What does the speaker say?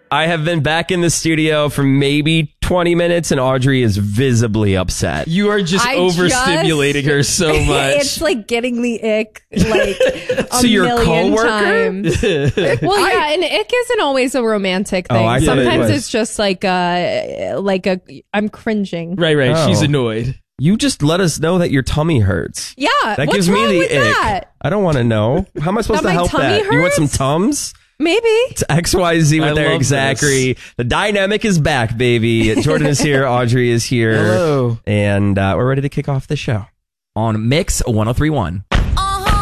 I have been back in the studio for maybe 20 minutes, and Audrey is visibly upset. You are just overstimulating her so much. It's like getting the ick like So a your million coworker? times. Well, yeah, and ick isn't always a romantic thing. I thought it Sometimes was. it's just like I'm cringing. Right. Oh. She's annoyed. You just let us know that your tummy hurts. Yeah, That what's gives me wrong the with ick. that? I don't want to know. How am I supposed That to my help tummy that? You want some hurts? Tums? Maybe. It's XYZ with I Eric love Zachary. The dynamic is back, baby. Jordan is here. Audrey is here. Hello. And we're ready to kick off the show. On Mix 1031.